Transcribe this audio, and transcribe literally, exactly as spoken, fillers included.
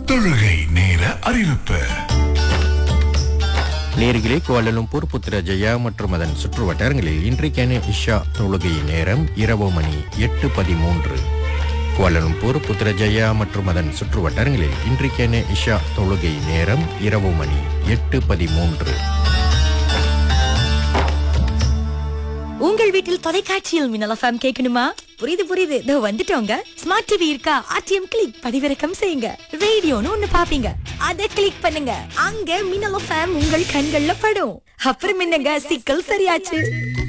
தொழுகை நேர அறிவிப்பு. நேர்களே, கோலாலம்பூர், புத்ரஜயா மற்றும் அதன் சுற்று வட்டாரங்களில் இன்றைக்கான இஷா தொழுகை நேரம் இரவு மணி எட்டு பதிமூன்று. கோலாலம்பூர், புத்ரஜயா மற்றும் அதன் சுற்று வட்டாரங்களில் இன்றைக்கான இஷா தொழுகை நேரம் இரவு மணி எட்டு பதிமூன்று. உங்கள் வீட்டில் தொலைக்காட்சியில் மின்னல் எஃப்எம் கேட்கணுமா? புரியுது புரியுது, இதோ வந்துட்டோங்க. ஸ்மார்ட் டிவி இருக்கா? ஆர்டிஎம் கிளிக் பதிவிறக்கம் செய்யுங்க. ரேடியோன்னு ஒண்ணு பாப்பீங்க, அதை கிளிக் பண்ணுங்க. அங்க மின்னல் எஃப்எம் உங்கள் கண்கள்ல படும். அப்புறம் என்னங்க, சிக்கல் சரியாச்சு.